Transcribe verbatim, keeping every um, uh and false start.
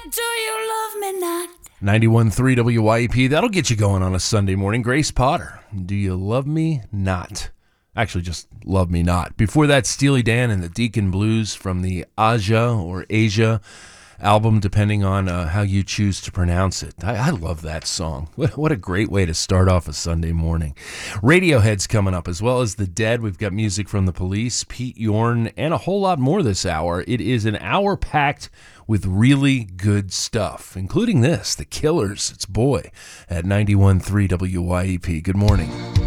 Do you love me not? ninety-one point three W Y E P, that'll get you going on a Sunday morning. Grace Potter, Do You Love Me Not? Actually, just Love Me Not. Before that, Steely Dan and the Deacon Blues from the Aja or Asia album, depending on uh, how you choose to pronounce it. I, I love that song. What, what a great way to start off a Sunday morning. Radiohead's coming up, as well as The Dead. We've got music from The Police, Pete Yorn, and a whole lot more this hour. It is an hour packed with really good stuff, including this, The Killers. It's Boy at ninety-one point three W Y E P. Good morning.